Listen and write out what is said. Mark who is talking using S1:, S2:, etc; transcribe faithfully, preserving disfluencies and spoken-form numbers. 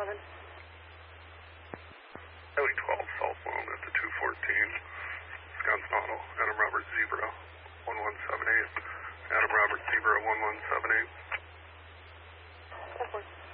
S1: eleven.
S2: Highway twelve southbound at the two fourteen. Wisconsin Auto, Adam Robert Zebra, one one seven eight. Adam Robert Zebra, one one seven eight.
S1: ten four.